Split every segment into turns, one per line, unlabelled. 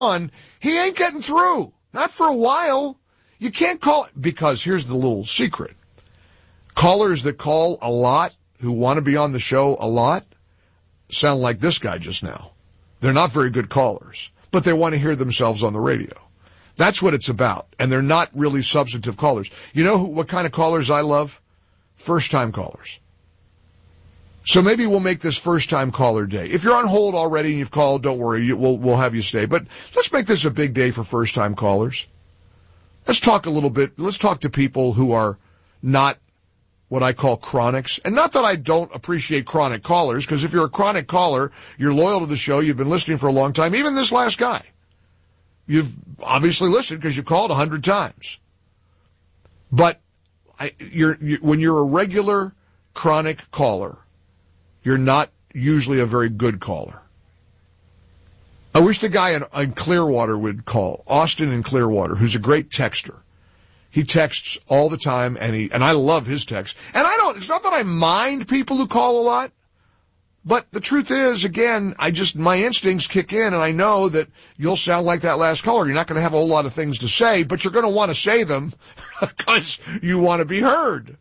on, he ain't getting through. Not for a while. You can't call it, because here's the little secret. Callers that call a lot, who want to be on the show a lot, sound like this guy just now. They're not very good callers, but they want to hear themselves on the radio. That's what it's about, and they're not really substantive callers. You know what kind of callers I love? First-time callers. So maybe we'll make this first-time caller day. If you're on hold already and you've called, don't worry, we'll have you stay. But let's make this a big day for first-time callers. Let's talk a little bit. Let's talk to people who are not what I call chronics. And not that I don't appreciate chronic callers, because if you're a chronic caller, you're loyal to the show, you've been listening for a long time. Even this last guy. You've obviously listened because you called 100 times. But when you're a regular chronic caller, you're not usually a very good caller. I wish the guy in Clearwater would call, Austin in Clearwater, who's a great texter. He texts all the time, and I love his texts. And it's not that I mind people who call a lot, but the truth is, again, my instincts kick in, and I know that you'll sound like that last caller. You're not going to have a whole lot of things to say, but you're going to want to say them because you want to be heard.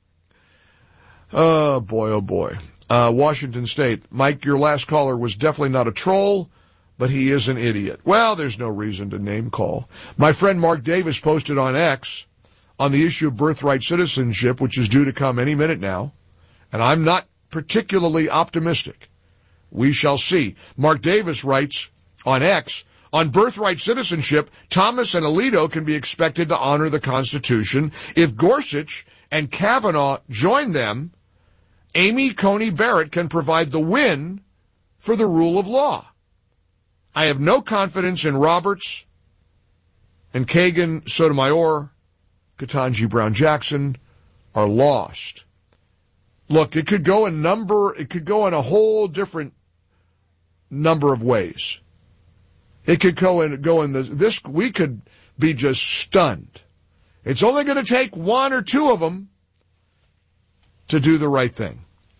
Oh, boy, oh, boy. Washington State. Mike, your last caller was definitely not a troll, but he is an idiot. Well, there's no reason to name call. My friend Mark Davis posted on X on the issue of birthright citizenship, which is due to come any minute now, and I'm not particularly optimistic. We shall see. Mark Davis writes on X, on birthright citizenship, Thomas and Alito can be expected to honor the Constitution. If Gorsuch and Kavanaugh join them, Amy Coney Barrett can provide the win for the rule of law. I have no confidence in Roberts and Kagan, Sotomayor, Ketanji Brown Jackson are lost. Look, it could go in a whole different number of ways. It could we could be just stunned. It's only going to take one or two of them to do the right thing.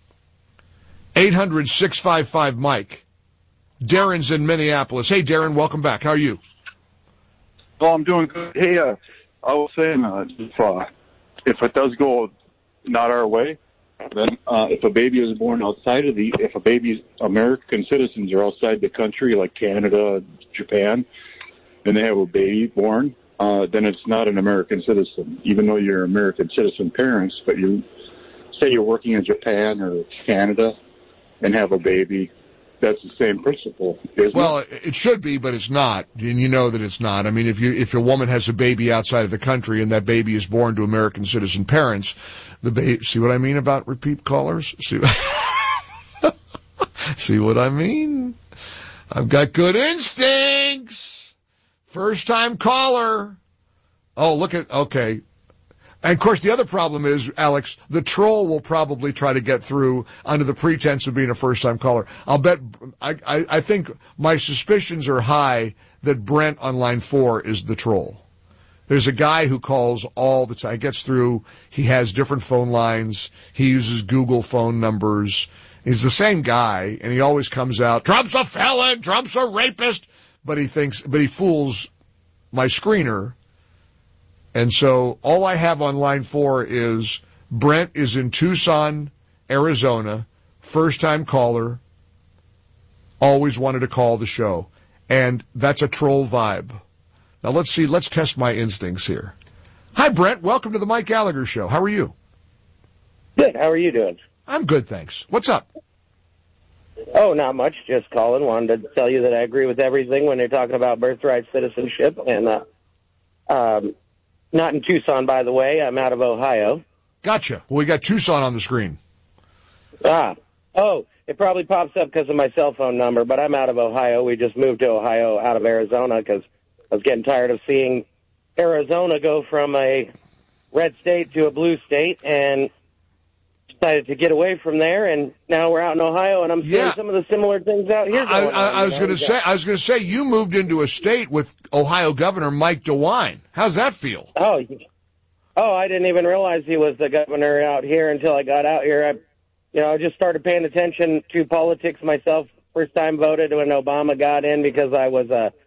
800-655-Mike. Darren's in Minneapolis. Hey, Darren, welcome back. How are you?
Oh, I'm doing good. Hey, I was saying, if it does go not our way, then if a baby is born if a baby's American citizens are outside the country, like Canada, Japan, and they have a baby born, then it's not an American citizen, even though you're American citizen parents, but you say you're working in Japan or Canada and have a baby. That's the same principle, isn't it?
It should be, but it's not, and you know that it's not. I mean, if a woman has a baby outside of the country and that baby is born to American citizen parents, see what I mean about repeat callers? See what I mean? I've got good instincts. First-time caller. Oh, okay. And, of course, the other problem is, Alex, the troll will probably try to get through under the pretense of being a first-time caller. I'll bet, I think my suspicions are high that Brent on line 4 is the troll. There's a guy who calls all the time, gets through, he has different phone lines, he uses Google phone numbers. He's the same guy, and he always comes out, Trump's a felon, Trump's a rapist, but he fools my screener. And so all I have on line 4 is Brent is in Tucson, Arizona, first-time caller, always wanted to call the show. And that's a troll vibe. Now let's test my instincts here. Hi, Brent. Welcome to the Mike Gallagher Show. How are you?
Good. How are you doing?
I'm good, thanks. What's up?
Oh, not much. Just calling. Wanted to tell you that I agree with everything when they're talking about birthright citizenship. And not in Tucson, by the way. I'm out of Ohio.
Gotcha. Well, we got Tucson on the screen.
Oh, it probably pops up because of my cell phone number, but I'm out of Ohio. We just moved to Ohio out of Arizona because I was getting tired of seeing Arizona go from a red state to a blue state, and decided to get away from there, and now we're out in Ohio, and I'm seeing some of the similar things out here.
I was going to say, you moved into a state with Ohio Governor Mike DeWine. How's that feel?
Oh, I didn't even realize he was the governor out here until I got out here. I just started paying attention to politics myself. First time voted when Obama got in because I was a